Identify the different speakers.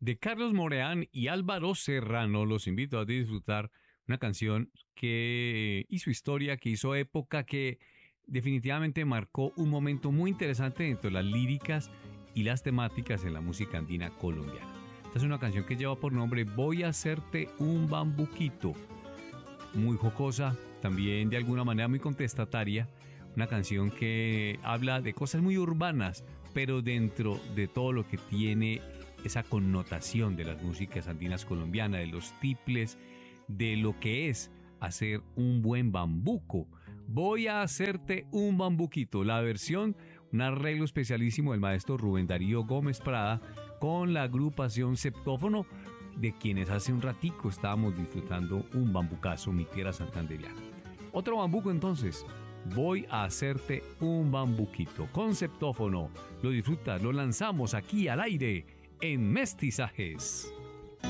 Speaker 1: De Carlos Moreán y Álvaro Serrano los invito a disfrutar una canción que hizo historia, que hizo época, que definitivamente marcó un momento muy interesante dentro de las líricas y las temáticas en la música andina colombiana. Esta es una canción que lleva por nombre Voy a hacerte un bambuquito. Muy jocosa, también de alguna manera muy contestataria. Una canción que habla de cosas muy urbanas, pero dentro de todo lo que tiene esa connotación de las músicas andinas colombianas, de los tiples, de lo que es hacer un buen bambuco. Voy a hacerte un bambuquito. La versión, un arreglo especialísimo del maestro Rubén Darío Gómez Prada con la agrupación Septófono, de quienes hace un ratico estábamos disfrutando un bambucazo, mi tierra santanderiana. Otro bambuco entonces. Voy a hacerte un bambuquito con septófono. Lo disfrutas, lo lanzamos aquí al aire en Mestizajes.